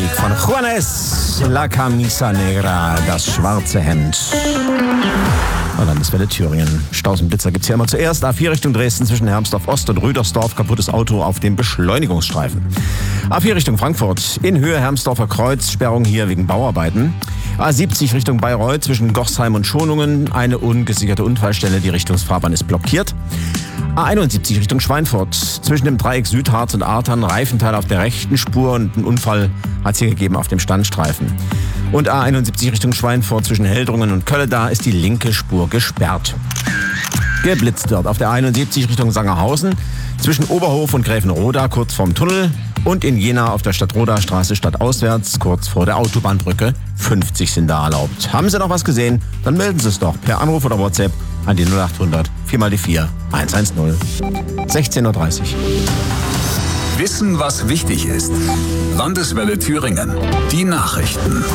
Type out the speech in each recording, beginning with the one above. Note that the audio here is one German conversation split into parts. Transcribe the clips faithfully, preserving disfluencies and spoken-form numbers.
Musik von Juanes, La Camisa Negra, das schwarze Hemd. Landeswelle Thüringen. Staus und Blitzer gibt's hier immer zuerst. A vier Richtung Dresden zwischen Hermsdorf Ost und Rüdersdorf. Kaputtes Auto auf dem Beschleunigungsstreifen. A vier Richtung Frankfurt. In Höhe Hermsdorfer Kreuz. Sperrung hier wegen Bauarbeiten. A siebzig Richtung Bayreuth zwischen Gochsheim und Schonungen. Eine ungesicherte Unfallstelle. Die Richtungsfahrbahn ist blockiert. A einundsiebzig Richtung Schweinfurt. Zwischen dem Dreieck Südharz und Artern Reifenteil auf der rechten Spur und einen Unfall hat es hier gegeben auf dem Standstreifen. Und A einundsiebzig Richtung Schweinfurt zwischen Heldrungen und Kölle, da ist die linke Spur gesperrt. Geblitzt wird auf der einundsiebzig Richtung Sangerhausen zwischen Oberhof und Gräfenroda kurz vorm Tunnel und in Jena auf der Stadtroda-Straße stadtauswärts kurz vor der Autobahnbrücke. fünfzig sind da erlaubt. Haben Sie noch was gesehen? Dann melden Sie es doch per Anruf oder WhatsApp an die null achthundert vier mal die vier eins eins null. sechzehn Uhr dreißig. Wissen, was wichtig ist. Landeswelle Thüringen. Die Nachrichten.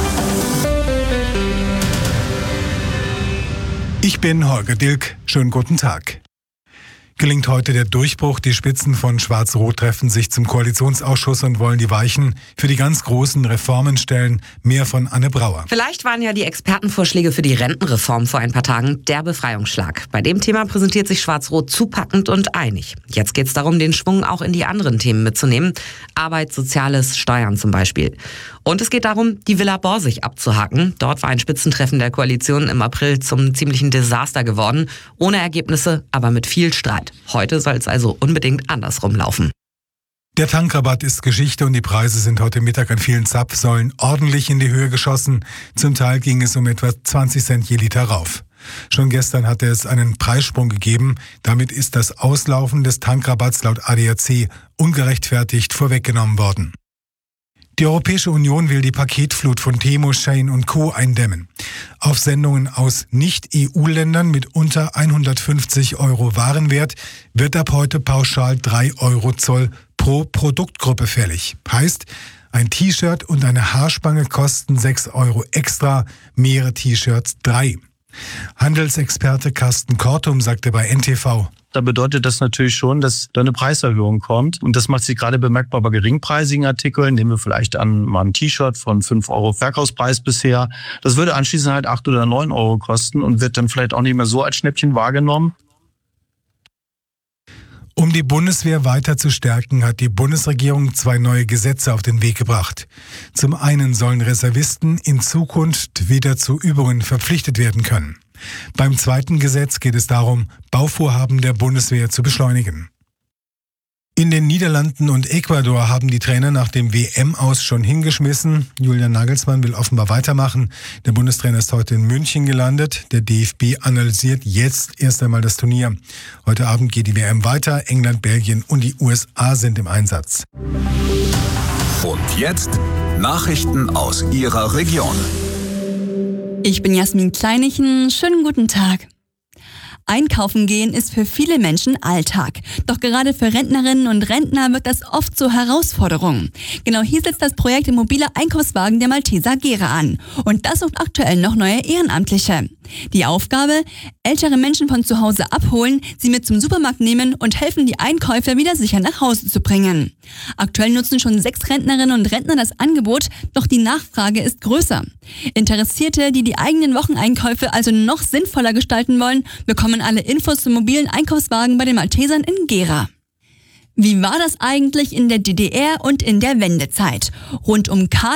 Ich bin Holger Dilk. Schönen guten Tag. Gelingt heute der Durchbruch. Die Spitzen von Schwarz-Rot treffen sich zum Koalitionsausschuss und wollen die Weichen für die ganz großen Reformen stellen. Mehr von Anne Brauer. Vielleicht waren ja die Expertenvorschläge für die Rentenreform vor ein paar Tagen der Befreiungsschlag. Bei dem Thema präsentiert sich Schwarz-Rot zupackend und einig. Jetzt geht es darum, den Schwung auch in die anderen Themen mitzunehmen. Arbeit, Soziales, Steuern zum Beispiel. Und es geht darum, die Villa Borsig abzuhaken. Dort war ein Spitzentreffen der Koalition im April zum ziemlichen Desaster geworden. Ohne Ergebnisse, aber mit viel Streit. Heute soll es also unbedingt andersrum laufen. Der Tankrabatt ist Geschichte und die Preise sind heute Mittag an vielen Zapfsäulen ordentlich in die Höhe geschossen. Zum Teil ging es um etwa zwanzig Cent je Liter rauf. Schon gestern hatte es einen Preissprung gegeben. Damit ist das Auslaufen des Tankrabatts laut A D A C ungerechtfertigt vorweggenommen worden. Die Europäische Union will die Paketflut von Temu, Shein und Co. eindämmen. Auf Sendungen aus Nicht-E U-Ländern mit unter hundertfünfzig Euro Warenwert wird ab heute pauschal drei Euro Zoll pro Produktgruppe fällig. Heißt, ein T-Shirt und eine Haarspange kosten sechs Euro extra, mehrere T-Shirts drei. Handelsexperte Carsten Kortum sagte bei N T V: Da bedeutet das natürlich schon, dass da eine Preiserhöhung kommt. Und das macht sich gerade bemerkbar bei geringpreisigen Artikeln. Nehmen wir vielleicht an, mal ein T-Shirt von fünf Euro Verkaufspreis bisher. Das würde anschließend halt acht oder neun Euro kosten und wird dann vielleicht auch nicht mehr so als Schnäppchen wahrgenommen. Um die Bundeswehr weiter zu stärken, hat die Bundesregierung zwei neue Gesetze auf den Weg gebracht. Zum einen sollen Reservisten in Zukunft wieder zu Übungen verpflichtet werden können. Beim zweiten Gesetz geht es darum, Bauvorhaben der Bundeswehr zu beschleunigen. In den Niederlanden und Ecuador haben die Trainer nach dem W M-Aus schon hingeschmissen. Julian Nagelsmann will offenbar weitermachen. Der Bundestrainer ist heute in München gelandet. Der D F B analysiert jetzt erst einmal das Turnier. Heute Abend geht die W M weiter. England, Belgien und die U S A sind im Einsatz. Und jetzt Nachrichten aus Ihrer Region. Ich bin Jasmin Kleinichen. Schönen guten Tag. Einkaufen gehen ist für viele Menschen Alltag. Doch gerade für Rentnerinnen und Rentner wird das oft zur Herausforderung. Genau hier setzt das Projekt Mobile Einkaufswagen der Malteser Gera an. Und das sucht aktuell noch neue Ehrenamtliche. Die Aufgabe: ältere Menschen von zu Hause abholen, sie mit zum Supermarkt nehmen und helfen, die Einkäufe wieder sicher nach Hause zu bringen. Aktuell nutzen schon sechs Rentnerinnen und Rentner das Angebot, doch die Nachfrage ist größer. Interessierte, die die eigenen Wocheneinkäufe also noch sinnvoller gestalten wollen, bekommen alle Infos zum mobilen Einkaufswagen bei den Maltesern in Gera. Wie war das eigentlich in der D D R und in der Wendezeit? Rund um K